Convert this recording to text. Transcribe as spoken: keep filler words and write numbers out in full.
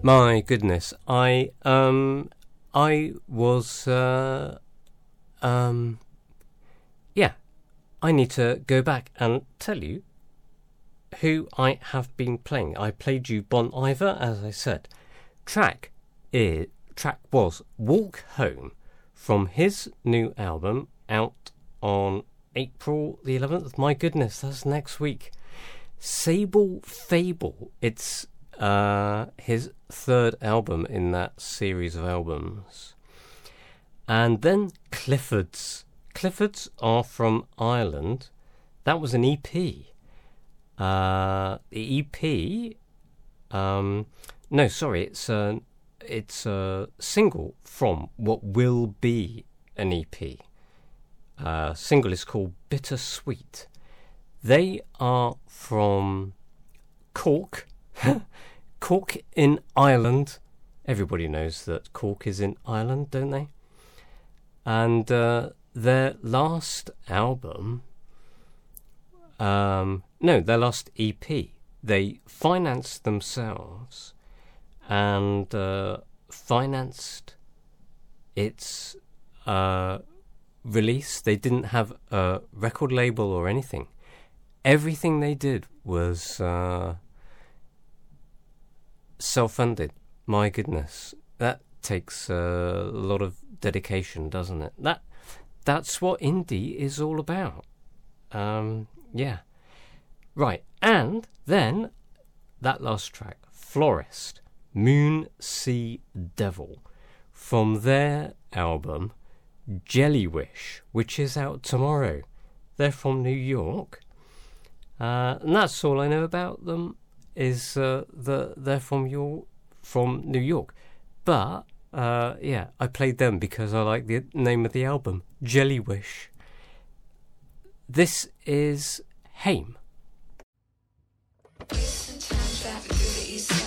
My goodness, I um I was uh um yeah, I need to go back and tell you who I have been playing. I played you Bon Iver, as I said. Track is track was Walk Home from his new album out on April the eleventh. My goodness, that's next week. Sable Fable. It's uh, his third album in that series of albums. And then Clifford's. Clifford's are from Ireland. That was an E P. Uh, the E P... Um, no, sorry, it's a, it's a single from what will be an E P. Uh, single is called Bittersweet. They are from Cork. Cork in Ireland. Everybody knows that Cork is in Ireland, don't they? And uh, their last album... Um, no, their last E P. They financed themselves and uh, financed its uh, release. They didn't have a record label or anything. Everything they did was uh, self-funded. My goodness, that takes a lot of dedication, doesn't it? That that's what indie is all about. Um, yeah, right. And then that last track, Florist, Moon Sea Devil, from their album Jellywish, which is out tomorrow. They're from New York. Uh, and that's all I know about them, is uh, the, they're from your, from New York. But, uh, yeah, I played them because I like the name of the album, Jellywish. This is Haim. Wasting time driving through the east side.